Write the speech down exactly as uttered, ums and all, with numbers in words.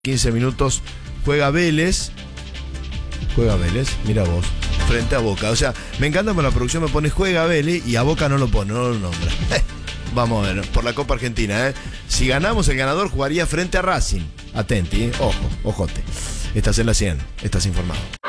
quince minutos juega Vélez. Juega Vélez, mira vos, frente a Boca. O sea, me encanta porque la producción me pone juega Vélez y a Boca no lo pone, no lo nombra. Vamos a ver, por la Copa Argentina, ¿eh? Si ganamos, el ganador jugaría frente a Racing. Atenti, ¿eh? Ojo, ojote. Estás en la cien, estás informado.